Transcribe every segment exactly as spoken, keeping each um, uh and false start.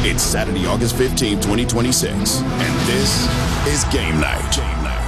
It's Saturday, August fifteenth, twenty twenty-six, and this is Game Night. Game Night.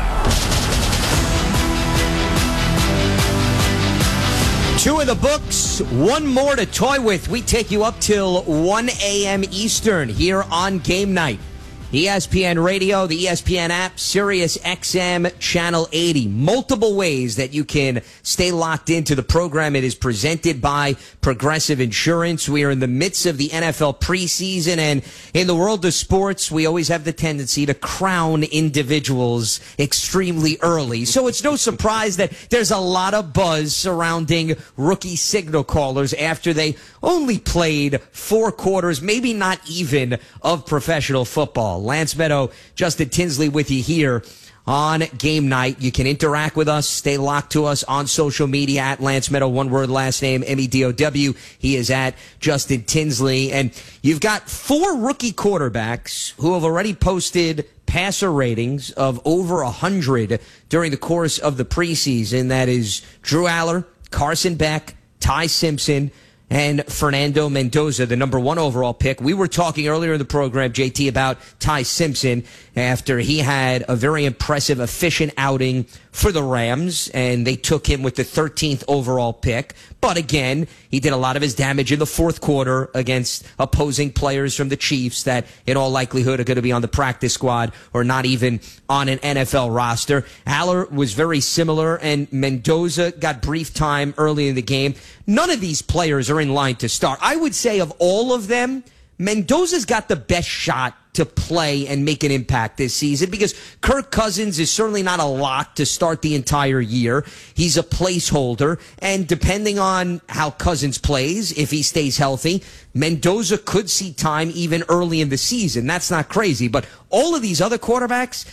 Two in the books, one more to toy with. We take you up till one a.m. Eastern here on Game Night. E S P N Radio, the E S P N app, Sirius X M, Channel eighty. Multiple ways that you can stay locked into the program. It is presented by Progressive Insurance. We are in the midst of the N F L preseason, and in the world of sports, we always have the tendency to crown individuals extremely early. So it's no surprise that there's a lot of buzz surrounding rookie signal callers after they only played four quarters, maybe not even, of professional football. Lance Meadow, Justin Tinsley with you here on Game Night. You can interact with us, stay locked to us on social media at Lance Meadow, one word, last name, M E D O W. He is at Justin Tinsley. And you've got four rookie quarterbacks who have already posted passer ratings of over one hundred during the course of the preseason. That is Drew Aller, Carson Beck, Ty Simpson, and Fernando Mendoza, the number one overall pick. We were talking earlier in the program, J T, about Ty Simpson after he had a very impressive, efficient outing for the Rams, and they took him with the thirteenth overall pick. But again, he did a lot of his damage in the fourth quarter against opposing players from the Chiefs that in all likelihood are going to be on the practice squad or not even on an N F L roster. Aller was very similar, and Mendoza got brief time early in the game. None of these players are in line to start. I would say of all of them, Mendoza's got the best shot to play and make an impact this season because Kirk Cousins is certainly not a lock to start the entire year. He's a placeholder, and depending on how Cousins plays, if he stays healthy, Mendoza could see time even early in the season. That's not crazy, but all of these other quarterbacks,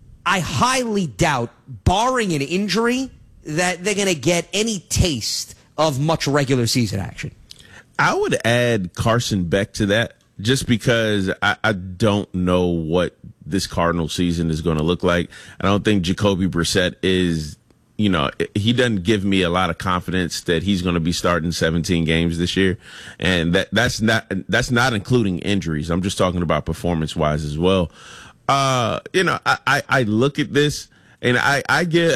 I highly doubt, barring an injury, that they're going to get any taste of much regular season action. I would add Carson Beck to that just because I, I don't know what this Cardinal season is going to look like. I don't think Jacoby Brissett is, you know, he doesn't give me a lot of confidence that he's going to be starting seventeen games this year. And that that's not that's not including injuries. I'm just talking about performance wise as well. Uh, you know, I, I, I look at this. And I, I give,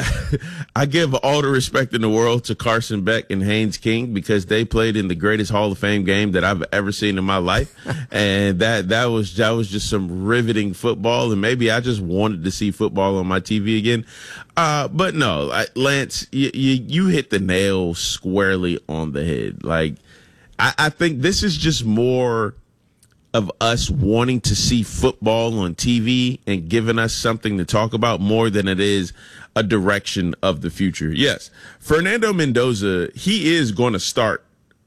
I give all the respect in the world to Carson Beck and Haynes King because they played in the greatest Hall of Fame game that I've ever seen in my life. And that, that was, that was just some riveting football. And maybe I just wanted to see football on my T V again. Uh, but no, I, Lance, you, you, you hit the nail squarely on the head. Like, I, I think this is just more of us wanting to see football on T V and giving us something to talk about more than it is a direction of the future. Yes, Fernando Mendoza, he is going to start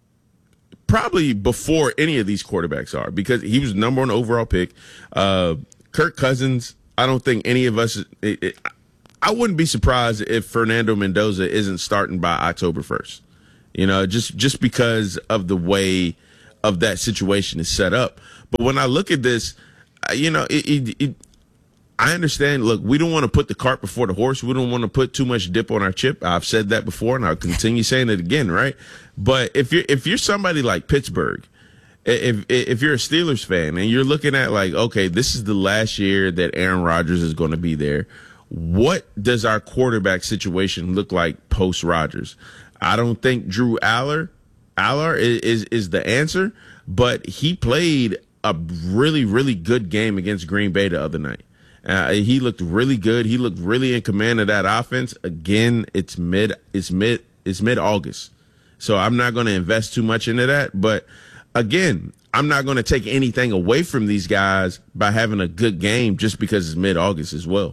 probably before any of these quarterbacks are because he was number one overall pick. Uh, Kirk Cousins, I don't think any of us, it, it, I wouldn't be surprised if Fernando Mendoza isn't starting by October first, you know, just, just because of the way of that situation is set up. But when I look at this, you know, it, it, it, I understand. Look, we don't want to put the cart before the horse. We don't want to put too much dip on our chip. I've said that before, and I'll continue saying it again, right? But if you're if you're somebody like Pittsburgh, if if you're a Steelers fan and you're looking at like, okay, this is the last year that Aaron Rodgers is going to be there, what does our quarterback situation look like post Rodgers? I don't think Drew Aller Aller is, is is the answer, but he played a really, really good game against Green Bay the other night. Uh, he looked really good. He looked really in command of that offense. Again, it's mid, it's mid, it's mid-August. So I'm not going to invest too much into that. But again, I'm not going to take anything away from these guys by having a good game just because it's mid-August as well.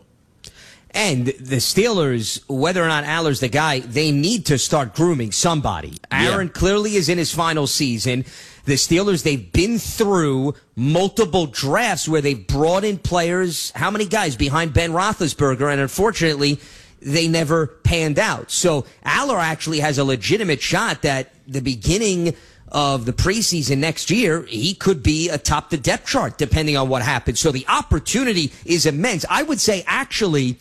And the Steelers, whether or not Aller's the guy, they need to start grooming somebody. Aaron yeah. clearly is in his final season. The Steelers, they've been through multiple drafts where they've brought in players, how many guys behind Ben Roethlisberger, and unfortunately, they never panned out. So Aller actually has a legitimate shot that the beginning of the preseason next year, he could be atop the depth chart depending on what happens. So the opportunity is immense. I would say actually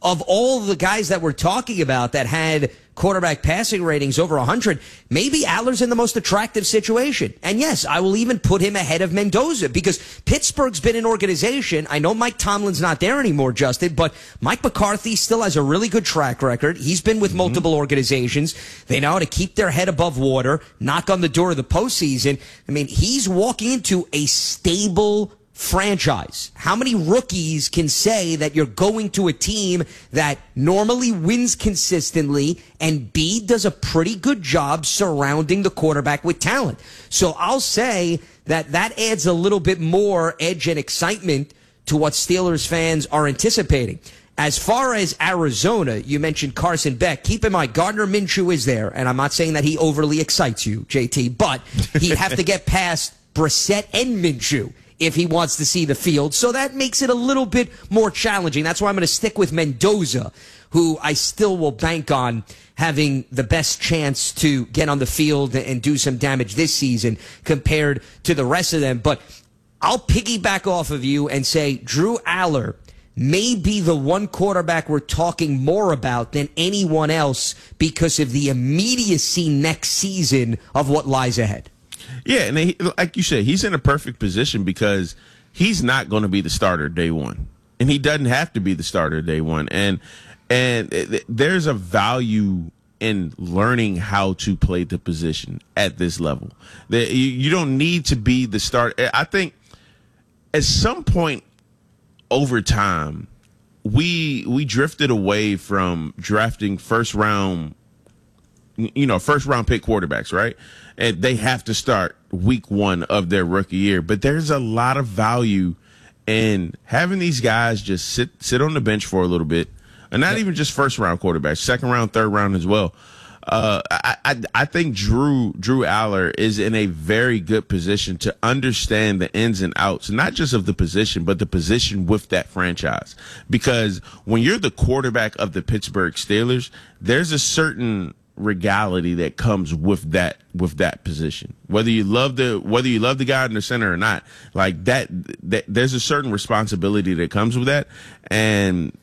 of all the guys that we're talking about that had quarterback passing ratings over one hundred, maybe Aller's in the most attractive situation. And yes, I will even put him ahead of Mendoza because Pittsburgh's been an organization. I know Mike Tomlin's not there anymore, Justin, but Mike McCarthy still has a really good track record. He's been with mm-hmm. multiple organizations. They know how to keep their head above water, knock on the door of the postseason. I mean, he's walking into a stable franchise. How many rookies can say that you're going to a team that normally wins consistently and B, does a pretty good job surrounding the quarterback with talent? So I'll say that that adds a little bit more edge and excitement to what Steelers fans are anticipating. As far as Arizona, you mentioned Carson Beck. Keep in mind, Gardner Minshew is there, and I'm not saying that he overly excites you, J T, but he'd have to get past Brissett and Minshew if he wants to see the field. So that makes it a little bit more challenging. That's why I'm going to stick with Mendoza, who I still will bank on having the best chance to get on the field and do some damage this season compared to the rest of them. But I'll piggyback off of you and say Drew Aller may be the one quarterback we're talking more about than anyone else because of the immediacy next season of what lies ahead. Yeah, and he, like you said, he's in a perfect position because he's not going to be the starter day one, and he doesn't have to be the starter day one. And and it, there's a value in learning how to play the position at this level. That you, you don't need to be the starter. I think at some point over time, we we drifted away from drafting first round, you know, first round pick quarterbacks, right? And they have to start week one of their rookie year. But there's a lot of value in having these guys just sit sit on the bench for a little bit, and not even just first round quarterbacks, second round, third round as well. Uh, I, I I think Drew Drew Aller is in a very good position to understand the ins and outs, not just of the position, but the position with that franchise. Because when you're the quarterback of the Pittsburgh Steelers, there's a certain regality that comes with that with that position. Whether you love the whether you love the guy in the center or not, like that, that there's a certain responsibility that comes with that, and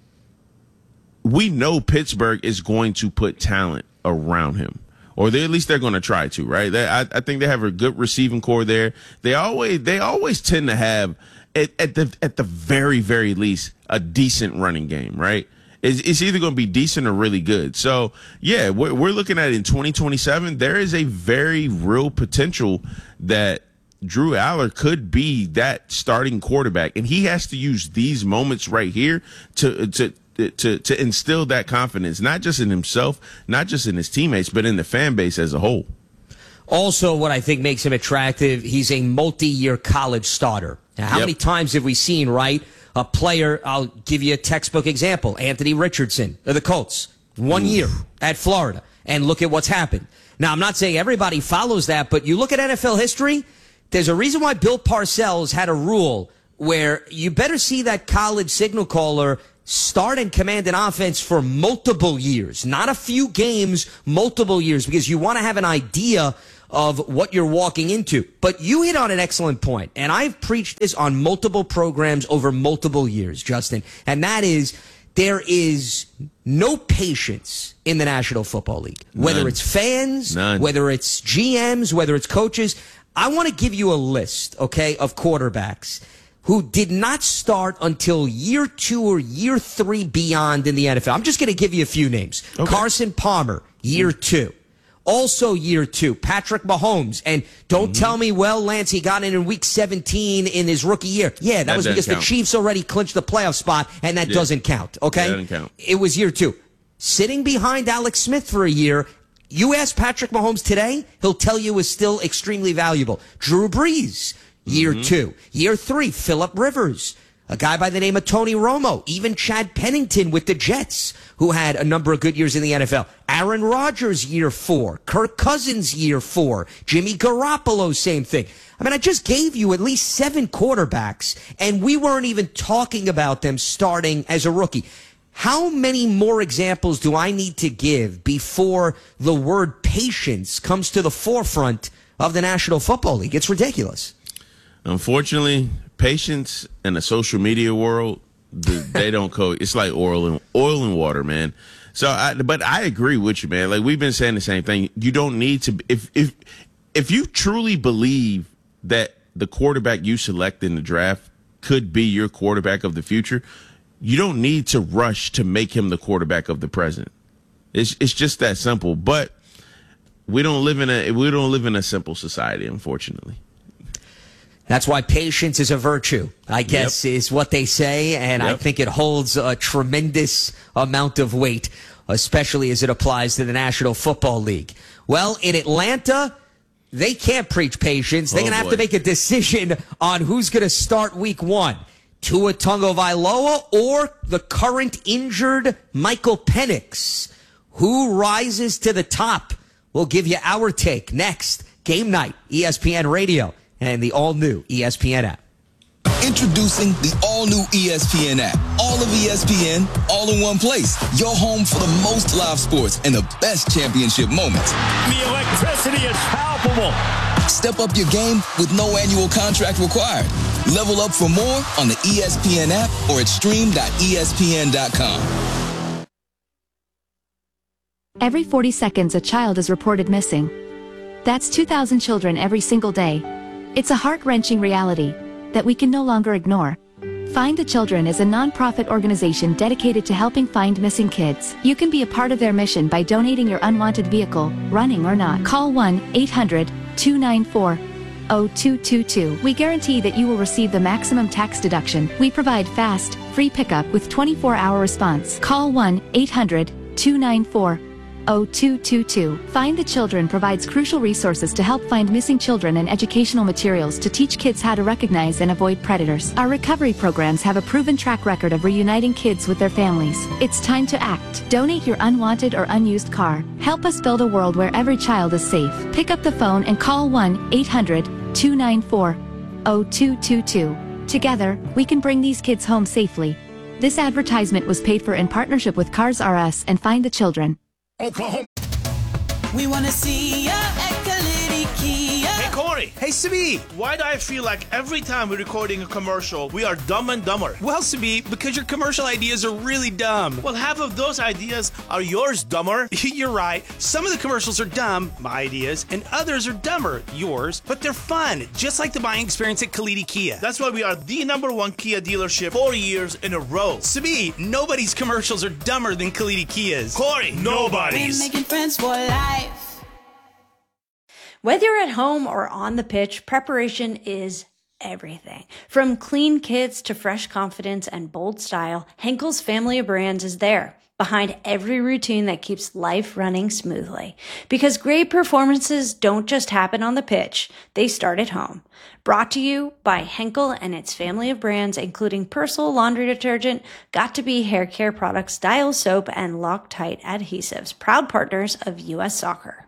we know Pittsburgh is going to put talent around him, or they at least they're going to try to, right? They, I, I think they have a good receiving core there. They always they always tend to have at, at the at the very very least a decent running game, right? It's, it's either going to be decent or really good. So yeah, we're, we're looking at in twenty twenty-seven. There is a very real potential that Drew Aller could be that starting quarterback, and he has to use these moments right here to to. To, to instill that confidence, not just in himself, not just in his teammates, but in the fan base as a whole. Also, what I think makes him attractive, he's a multi-year college starter. Now, how yep. many times have we seen, right, a player, I'll give you a textbook example, Anthony Richardson of the Colts, one Oof. year at Florida, and look at what's happened. Now, I'm not saying everybody follows that, but you look at N F L history, there's a reason why Bill Parcells had a rule where you better see that college signal caller start and command an offense for multiple years, not a few games, multiple years, because you want to have an idea of what you're walking into. But you hit on an excellent point, and I've preached this on multiple programs over multiple years, Justin, and that is there is no patience in the National Football League, whether None. it's fans, None. whether it's G Ms, whether it's coaches. I want to give you a list, okay, of quarterbacks who did not start until year two or year three beyond in the N F L. I'm just going to give you a few names. Okay. Carson Palmer, year two. Also year two, Patrick Mahomes. And don't mm-hmm. tell me, well, Lance, he got in in week seventeen in his rookie year. Yeah, that, that was because count. the Chiefs already clinched the playoff spot, and that yeah. doesn't count, okay? That doesn't count. It was year two. Sitting behind Alex Smith for a year, you ask Patrick Mahomes today, he'll tell you is still extremely valuable. Drew Brees, year mm-hmm. two. Year three, Phillip Rivers. A guy by the name of Tony Romo. Even Chad Pennington with the Jets, who had a number of good years in the N F L. Aaron Rodgers, year four. Kirk Cousins, year four. Jimmy Garoppolo, same thing. I mean, I just gave you at least seven quarterbacks, and we weren't even talking about them starting as a rookie. How many more examples do I need to give before the word patience comes to the forefront of the National Football League? It's ridiculous. Unfortunately, patience in the social media world The, they don't co. It's like oil and oil and water, man. So, I, but I agree with you, man. Like we've been saying the same thing. You don't need to if if if you truly believe that the quarterback you select in the draft could be your quarterback of the future, you don't need to rush to make him the quarterback of the present. It's it's just that simple. But we don't live in a we don't live in a simple society, unfortunately. That's why patience is a virtue, I guess, yep. is what they say. And yep. I think it holds a tremendous amount of weight, especially as it applies to the National Football League. Well, in Atlanta, they can't preach patience. They're oh, going to have to make a decision on who's going to start week one. Tua Tagovailoa or the current injured Michael Penix. Who rises to the top? We'll give you our take next. Game Night, E S P N Radio. And the all-new E S P N app. Introducing the all-new E S P N app. All of E S P N, all in one place. Your home for the most live sports and the best championship moments. The electricity is palpable. Step up your game with no annual contract required. Level up for more on the E S P N app or at stream dot E S P N dot com. Every forty seconds, a child is reported missing. That's two thousand children every single day. It's a heart-wrenching reality that we can no longer ignore. Find the Children is a non-profit organization dedicated to helping find missing kids. You can be a part of their mission by donating your unwanted vehicle, running or not. Call one eight hundred two nine four zero two two two. We guarantee that you will receive the maximum tax deduction. We provide fast, free pickup with twenty-four hour response. Call one eight hundred two nine four zero two two two. Find the Children provides crucial resources to help find missing children and educational materials to teach kids how to recognize and avoid predators. Our recovery programs have a proven track record of reuniting kids with their families. It's time to act. Donate your unwanted or unused car. Help us build a world where every child is safe. Pick up the phone and call one eight hundred two nine four zero two two two. Together, we can bring these kids home safely. This advertisement was paid for in partnership with Cars R Us and Find the Children. Oklahoma. We want to see ya at Kalidi Kia. Hey, Corey. Hey, Sabi. Why do I feel like every time we're recording a commercial, we are dumb and dumber? Well, Sabi, because your commercial ideas are really dumb. Well, half of those ideas are yours, dumber. You're right. Some of the commercials are dumb, my ideas, and others are dumber, yours, but they're fun, just like the buying experience at Kalidi Kia. That's why we are the number one Kia dealership four years in a row. Sabi, nobody's commercials are dumber than Kalidi Kia's. Corey, nobody's. We're making friends for life. Whether you're at home or on the pitch, preparation is everything. From clean kits to fresh confidence and bold style, Henkel's family of brands is there, behind every routine that keeps life running smoothly. Because great performances don't just happen on the pitch, they start at home. Brought to you by Henkel and its family of brands, including Persil laundry detergent, Got2b hair care products, Dial soap, and Loctite adhesives, proud partners of U S Soccer.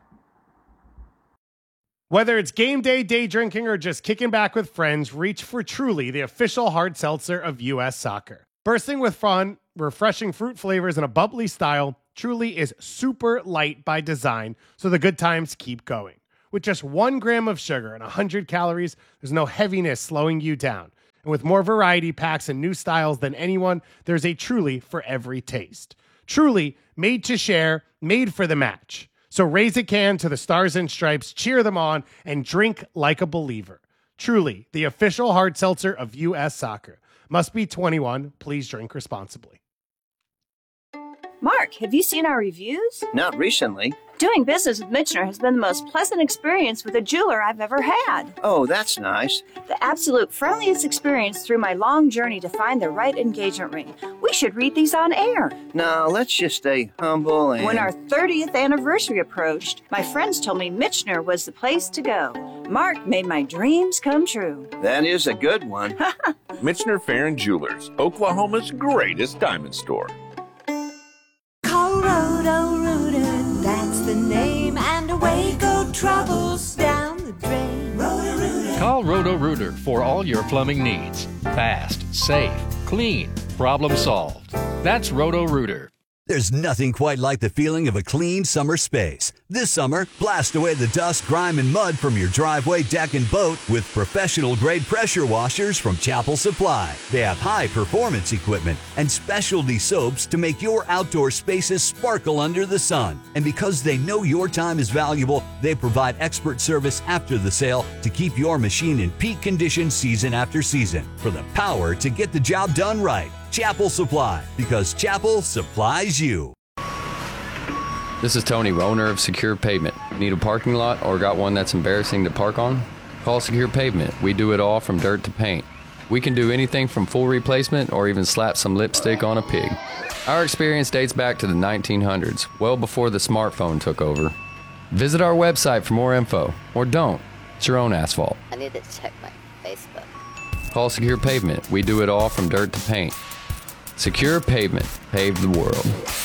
Whether it's game day, day drinking, or just kicking back with friends, reach for Truly, the official hard seltzer of U S Soccer. Bursting with fun, refreshing fruit flavors, and a bubbly style, Truly is super light by design, so the good times keep going. With just one gram of sugar and one hundred calories, there's no heaviness slowing you down. And with more variety packs and new styles than anyone, there's a Truly for every taste. Truly, made to share, made for the match. So raise a can to the Stars and Stripes, cheer them on, and drink like a believer. Truly, the official hard seltzer of U S Soccer. Must be twenty-one. Please drink responsibly. Mark, have you seen our reviews? Not recently. Doing business with Michener has been the most pleasant experience with a jeweler I've ever had. Oh, that's nice. The absolute friendliest experience through my long journey to find the right engagement ring. We should read these on air. No, let's just stay humble and... When our thirtieth anniversary approached, my friends told me Michener was the place to go. Mark made my dreams come true. That is a good one. Michener Fair and Jewelers, Oklahoma's greatest diamond store. Call Roto-Rooter, that's the name, and away go troubles down the drain. Roto-Rooter. Call Roto-Rooter for all your plumbing needs. Fast, safe, clean, problem solved. That's Roto-Rooter. There's nothing quite like the feeling of a clean summer space. This summer, blast away the dust, grime, and mud from your driveway, deck, and boat with professional-grade pressure washers from Chapel Supply. They have high-performance equipment and specialty soaps to make your outdoor spaces sparkle under the sun. And because they know your time is valuable, they provide expert service after the sale to keep your machine in peak condition season after season. For the power to get the job done right. Chapel Supply, because Chapel supplies you. This is Tony, owner of Secure Pavement. Need a parking lot or got one that's embarrassing to park on? Call Secure Pavement. We do it all from dirt to paint. We can do anything from full replacement or even slap some lipstick on a pig. Our experience dates back to the nineteen hundreds, well before the smartphone took over. Visit our website for more info, or don't. It's your own asphalt. I need to check my Facebook. Call Secure Pavement. We do it all from dirt to paint. Secure Pavement. Pave the world.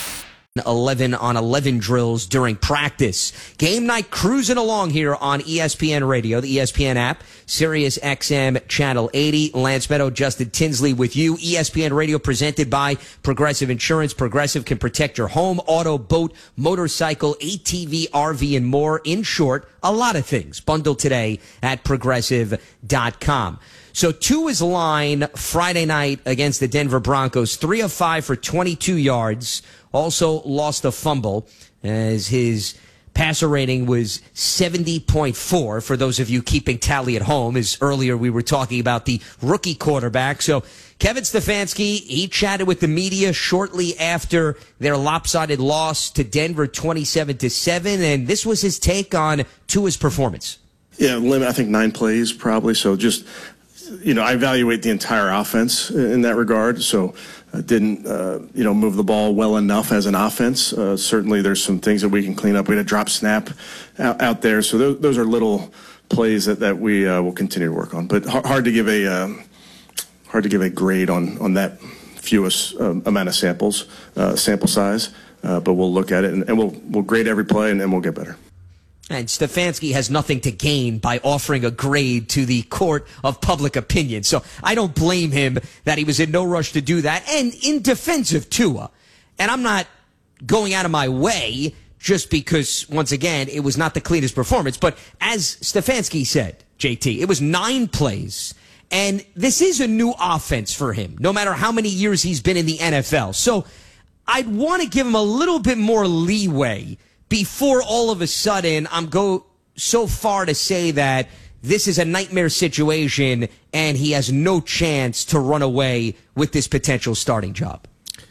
eleven on eleven drills during practice. Game night cruising along here on E S P N Radio, the E S P N app, Sirius X M Channel eighty. Lance Meadow, Justin Tinsley with you. E S P N Radio presented by Progressive Insurance. Progressive can protect your home, auto, boat, motorcycle, A T V, R V, and more. In short, a lot of things. Bundle today at progressive dot com. So Tua's line Friday night against the Denver Broncos, three of five for twenty-two yards. Also lost a fumble as his passer rating was seventy point four. For those of you keeping tally at home, as earlier we were talking about the rookie quarterback. So Kevin Stefanski, he chatted with the media shortly after their lopsided loss to Denver twenty-seven to seven. And this was his take on Tua's performance. Yeah, limit, I think nine plays probably. So just, you know, I evaluate the entire offense in that regard. So uh, didn't, uh, you know, move the ball well enough as an offense. Uh, certainly there's some things that we can clean up. We had a drop snap out, out there. So those, those are little plays that, that we uh, will continue to work on. But hard, hard to give a um, hard to give a grade on, on that fewest um, amount of samples, uh, sample size. Uh, but we'll look at it and, and we'll, we'll grade every play and then we'll get better. And Stefanski has nothing to gain by offering a grade to the court of public opinion. So I don't blame him that he was in no rush to do that. And in defense of Tua, and I'm not going out of my way just because, once again, it was not the cleanest performance. But as Stefanski said, J T, it was nine plays. And this is a new offense for him, no matter how many years he's been in the N F L. So I'd want to give him a little bit more leeway before all of a sudden I'm go so far to say that this is a nightmare situation and he has no chance to run away with this potential starting job.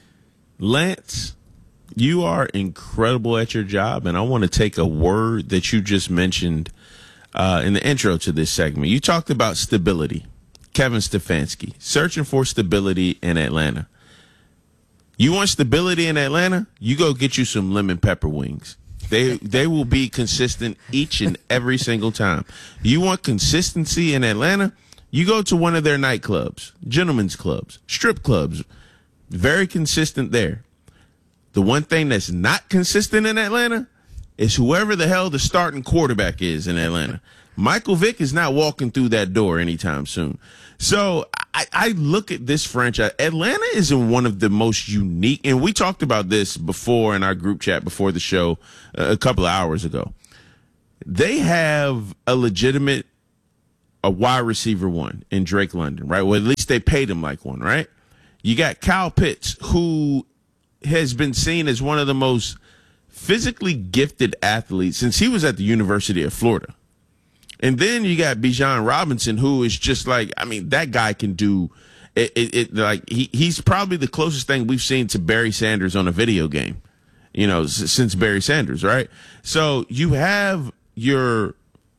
Lance, you are incredible at your job, and I want to take a word that you just mentioned uh, in the intro to this segment. You talked about stability. Kevin Stefanski, searching for stability in Atlanta. You want stability in Atlanta? You go get you some lemon pepper wings. They they will be consistent each and every single time. You want consistency in Atlanta? You go to one of their nightclubs, gentlemen's clubs, strip clubs. Very consistent there. The one thing that's not consistent in Atlanta is whoever the hell the starting quarterback is in Atlanta. Michael Vick is not walking through that door anytime soon. So I, I look at this franchise. Atlanta is in one of the most unique, and we talked about this before in our group chat before the show uh, a couple of hours ago. They have a legitimate a wide receiver one in Drake London, right? Well, at least they paid him like one, right? You got Kyle Pitts, who has been seen as one of the most physically gifted athletes since he was at the University of Florida. And then you got Bijan Robinson, who is just like, I mean, that guy can do it. it, it like he, he's probably the closest thing we've seen to Barry Sanders on a video game, you know, s- since Barry Sanders, right? So you have your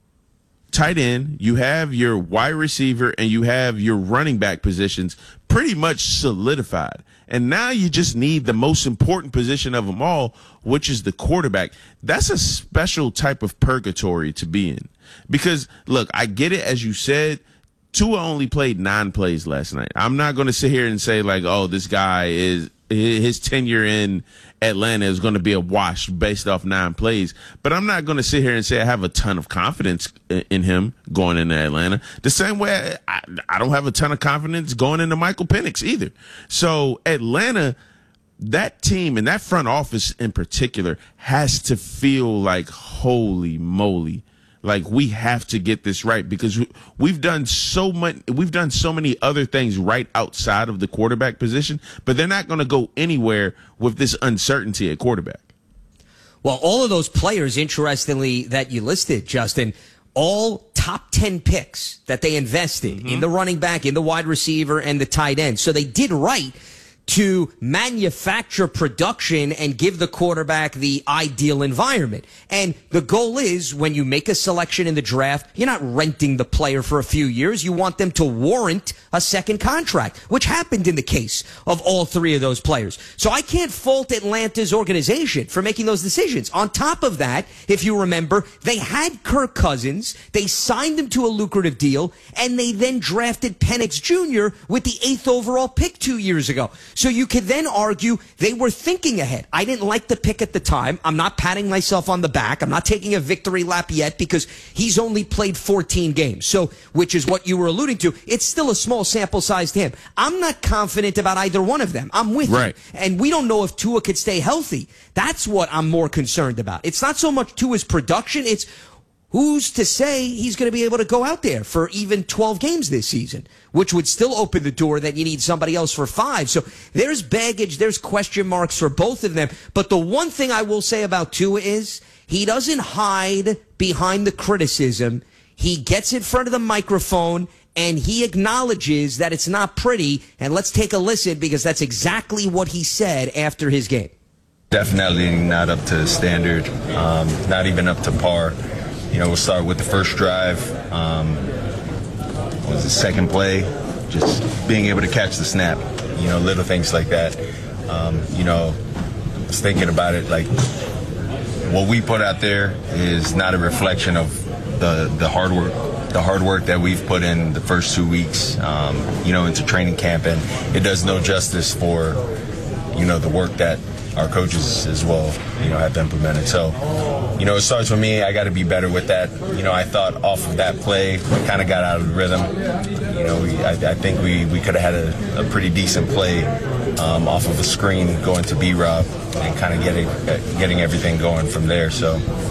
tight end, you have your wide receiver, and you have your running back positions pretty much solidified. And now you just need the most important position of them all, which is the quarterback. That's a special type of purgatory to be in. Because, look, I get it, as you said, Tua only played nine plays last night. I'm not going to sit here and say, like, oh, this guy is his tenure in Atlanta is going to be a wash based off nine plays. But I'm not going to sit here and say I have a ton of confidence in him going into Atlanta. The same way I, I don't have a ton of confidence going into Michael Penix either. So Atlanta, that team and that front office in particular has to feel like, holy moly, like we have to get this right, because we've done so much, we've done so many other things right outside of the quarterback position, but they're not going to go anywhere with this uncertainty at quarterback. Well, all of those players, interestingly, that you listed, Justin, all top ten picks that they invested mm-hmm. in the running back, in the wide receiver, and the tight end. So they did right to manufacture production and give the quarterback the ideal environment. And the goal is, when you make a selection in the draft, you're not renting the player for a few years. You want them to warrant a second contract, which happened in the case of all three of those players. So I can't fault Atlanta's organization for making those decisions. On top of that, if you remember, they had Kirk Cousins, they signed him to a lucrative deal, and they then drafted Penix Junior with the eighth overall pick two years ago. So you could then argue they were thinking ahead. I didn't like the pick at the time. I'm not patting myself on the back. I'm not taking a victory lap yet, because he's only played fourteen games. So, which is what you were alluding to. It's still a small sample size to him. I'm not confident about either one of them. I'm with right. you. And we don't know if Tua could stay healthy. That's what I'm more concerned about. It's not so much Tua's production. It's who's to say he's going to be able to go out there for even twelve games this season, which would still open the door that you need somebody else for five. So there's baggage, there's question marks for both of them. But the one thing I will say about Tua is he doesn't hide behind the criticism. He gets in front of the microphone and he acknowledges that it's not pretty. And let's take a listen, because that's exactly what he said after his game. Definitely not up to standard, um, not even up to par. You know, we'll start with the first drive. Um, what was the second play? Just being able to catch the snap. You know, little things like that. Um, you know, I was thinking about it, like what we put out there is not a reflection of the the hard work, the hard work that we've put in the first two weeks. Um, you know, into training camp, and it does no justice for, you know, the work that our coaches as well, you know, have implemented. So, you know, it starts with me. I got to be better with that. You know, I thought off of that play, we kind of got out of the rhythm. You know, we, I, I think we, we could have had a, a pretty decent play um, off of a screen going to B-Rob and kind of getting getting everything going from there. So,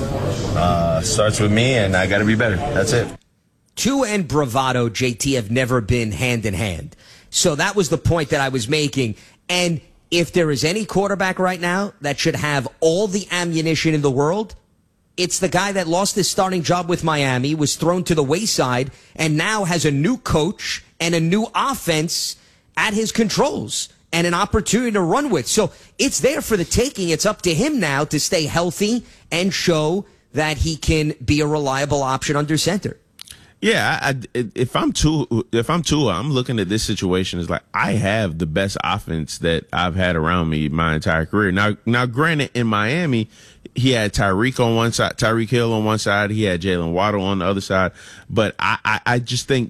uh, starts with me, and I got to be better. That's it. Tua and bravado, J T, have never been hand in hand. So that was the point that I was making. And if there is any quarterback right now that should have all the ammunition in the world, it's the guy that lost his starting job with Miami, was thrown to the wayside, and now has a new coach and a new offense at his controls and an opportunity to run with. So it's there for the taking. It's up to him now to stay healthy and show that he can be a reliable option under center. Yeah, I, I, if I'm Tua, if I'm Tua, I'm looking at this situation as like, I have the best offense that I've had around me my entire career. Now, now, granted, in Miami, he had Tyreek on one side, Tyreek Hill on one side, he had Jalen Waddle on the other side. But I, I, I just think,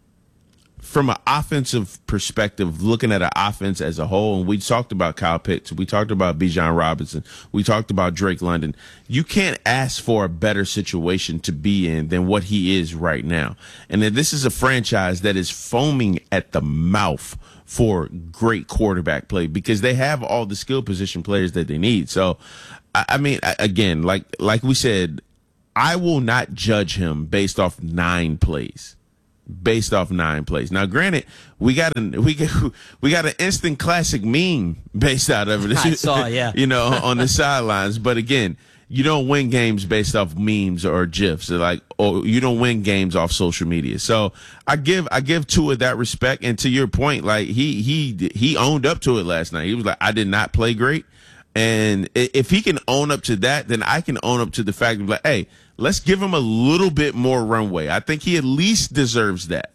from an offensive perspective, looking at an offense as a whole, and we talked about Kyle Pitts, we talked about Bijan Robinson, we talked about Drake London. You can't ask for a better situation to be in than what he is right now. And that this is a franchise that is foaming at the mouth for great quarterback play, because they have all the skill position players that they need. So, I, I mean, again, like like we said, I will not judge him based off nine plays. Based off nine plays. Now, granted, we got an we got we got an instant classic meme based out of it. I saw, yeah. You know, on the sidelines. But again, you don't win games based off memes or gifs, or like, or you don't win games off social media. So I give I give Tua that respect. And to your point, like he he he owned up to it last night. He was like, I did not play great. And if he can own up to that, then I can own up to the fact of like, hey, let's give him a little bit more runway. I think he at least deserves that.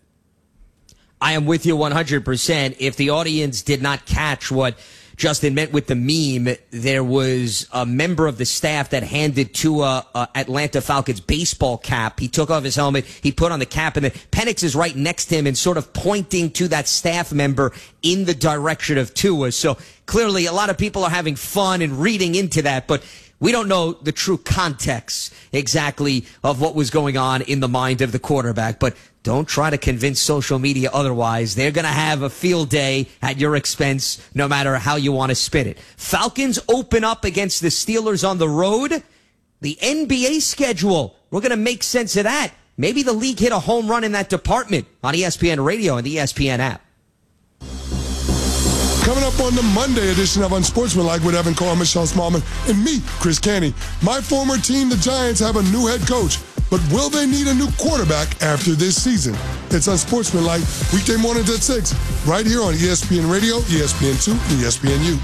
I am with you one hundred percent. If the audience did not catch what Justin meant with the meme, there was a member of the staff that handed to a, a Atlanta Falcons baseball cap. He took off his helmet, he put on the cap, and then Penix is right next to him and sort of pointing to that staff member in the direction of Tua. So clearly a lot of people are having fun and reading into that, but We don't know the true context exactly of what was going on in the mind of the quarterback, but don't try to convince social media otherwise. They're going to have a field day at your expense, no matter how you want to spin it. Falcons open up against the Steelers on the road. The N B A schedule, we're going to make sense of that. Maybe the league hit a home run in that department on E S P N Radio and the E S P N app. Coming up on the Monday edition of Unsportsmanlike with Evan Carr, Michelle Smallman, and me, Chris Canty. My former team, the Giants, have a new head coach, but will they need a new quarterback after this season? It's Unsportsmanlike, weekday mornings at six, right here on E S P N Radio, E S P N two, and E S P N U.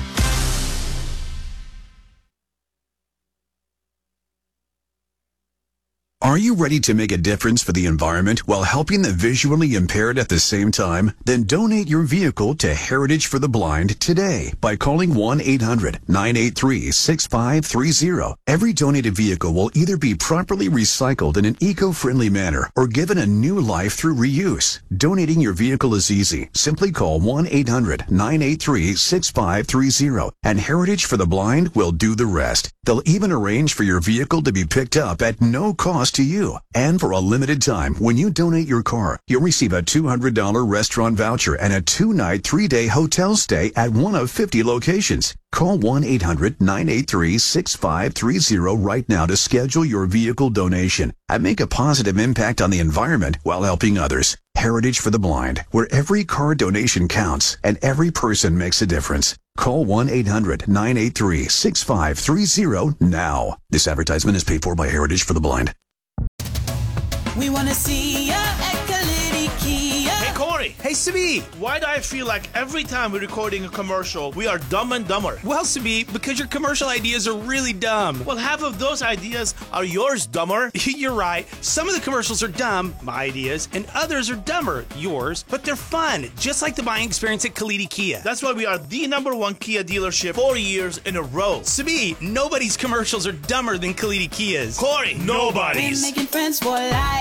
Are you ready to make a difference for the environment while helping the visually impaired at the same time? Then donate your vehicle to Heritage for the Blind today by calling one eight hundred nine eight three six five three zero. Every donated vehicle will either be properly recycled in an eco-friendly manner or given a new life through reuse. Donating your vehicle is easy. Simply call one eight hundred nine eight three six five three zero and Heritage for the Blind will do the rest. They'll even arrange for your vehicle to be picked up at no cost to you. And for a limited time, when you donate your car, you'll receive a two hundred dollars restaurant voucher and a two-night, three-day hotel stay at one of fifty locations. Call one eight hundred nine eight three six five three zero right now to schedule your vehicle donation and make a positive impact on the environment while helping others. Heritage for the Blind, where every car donation counts and every person makes a difference. Call one eight hundred nine eight three six five three zero now. This advertisement is paid for by Heritage for the Blind. We want to see ya at Kalidi Kia. Hey, Corey. Hey, Sabi. Why do I feel like every time we're recording a commercial, we are dumb and dumber? Well, Sabi, because your commercial ideas are really dumb. Well, half of those ideas are yours, dumber. You're right. Some of the commercials are dumb, my ideas, and others are dumber, yours, but they're fun, just like the buying experience at Kalidi Kia. That's why we are the number one Kia dealership four years in a row. Sabi, nobody's commercials are dumber than Kalidi Kia's. Corey, nobody's. We're making friends for life.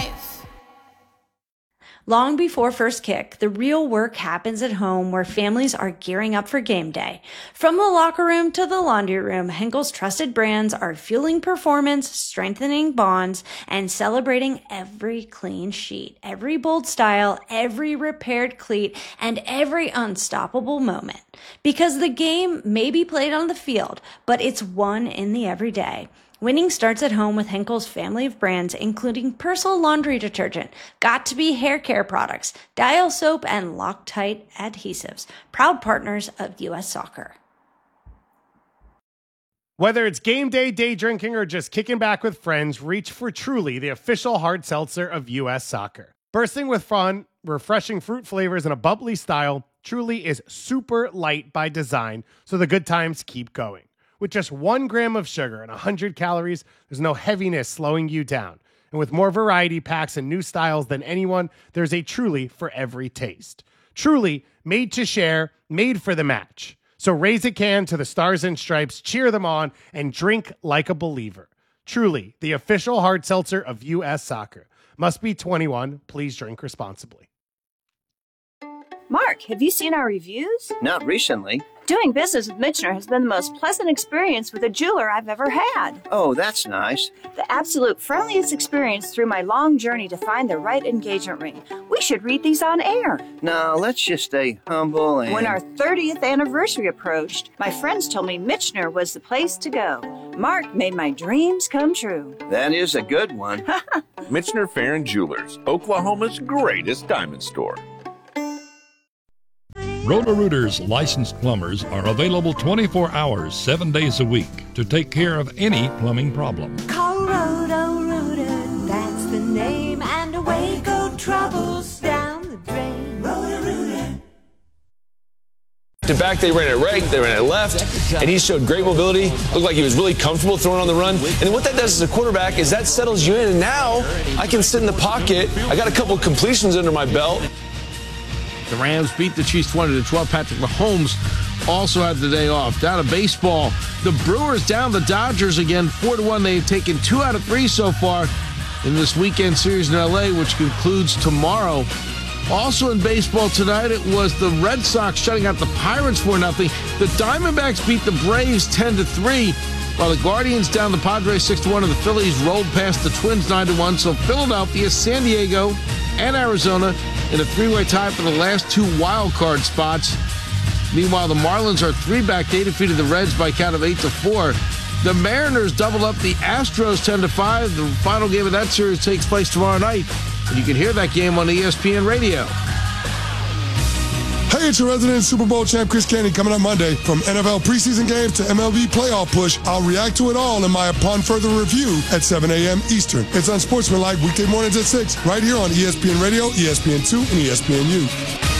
Long before first kick, the real work happens at home where families are gearing up for game day. From the locker room to the laundry room, Henkel's trusted brands are fueling performance, strengthening bonds, and celebrating every clean sheet, every bold style, every repaired cleat, and every unstoppable moment. Because the game may be played on the field, but it's won in the everyday. Winning starts at home with Henkel's family of brands, including Persil laundry detergent, Got2b hair care products, Dial soap, and Loctite adhesives, proud partners of U S Soccer. Whether it's game day, day drinking, or just kicking back with friends, reach for Truly, the official hard seltzer of U S Soccer. Bursting with fun, refreshing fruit flavors, and a bubbly style, Truly is super light by design, so the good times keep going. With just one gram of sugar and one hundred calories, there's no heaviness slowing you down. And with more variety packs and new styles than anyone, there's a Truly for every taste. Truly, made to share, made for the match. So raise a can to the Stars and Stripes, cheer them on, and drink like a believer. Truly, the official hard seltzer of U S Soccer. Must be twenty-one. Please drink responsibly. Mark, have you seen our reviews? Not recently. Doing business with Michener has been the most pleasant experience with a jeweler I've ever had. Oh, that's nice. The absolute friendliest experience through my long journey to find the right engagement ring. We should read these on air. No, let's just stay humble and... When our thirtieth anniversary approached, my friends told me Michener was the place to go. Mark made my dreams come true. That is a good one. Michener Farron Jewelers, Oklahoma's greatest diamond store. Roto-Rooter's licensed plumbers are available twenty-four hours, seven days a week to take care of any plumbing problem. Call Roto-Rooter, that's the name, and away go troubles down the drain. Roto-Rooter. To back, they ran it right, they ran it left, and he showed great mobility. Looked like he was really comfortable throwing on the run. And then what that does as a quarterback is that settles you in, and now I can sit in the pocket. I got a couple completions under my belt. The Rams beat the Chiefs twenty to twelve. Patrick Mahomes also had the day off. Down to baseball, the Brewers down the Dodgers again, four to one. They've taken two out of three so far in this weekend series in L A, which concludes tomorrow. Also in baseball tonight, it was the Red Sox shutting out the Pirates four nothing. The Diamondbacks beat the Braves ten to three. while the Guardians down the Padres six to one, and the Phillies rolled past the Twins nine to one. So Philadelphia, San Diego, and Arizona in a three-way tie for the last two wild card spots. Meanwhile, the Marlins are three back. They defeated the Reds by a count of eight to four. The Mariners double up the Astros ten to five. The final game of that series takes place tomorrow night, and you can hear that game on E S P N Radio. Hey, it's your resident Super Bowl champ, Chris Canty, coming up Monday. From N F L preseason games to M L B playoff push, I'll react to it all in my Upon Further Review at seven a.m. Eastern. It's on Sportsmanlike weekday mornings at six, right here on E S P N Radio, E S P N two, and E S P N U.